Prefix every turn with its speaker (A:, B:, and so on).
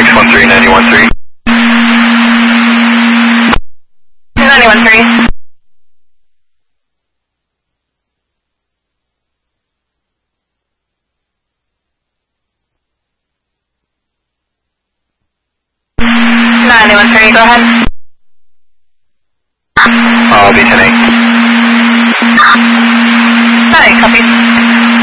A: 613, 913.
B: 913. Go ahead.
A: I'll be 10-8.
B: 9, copy.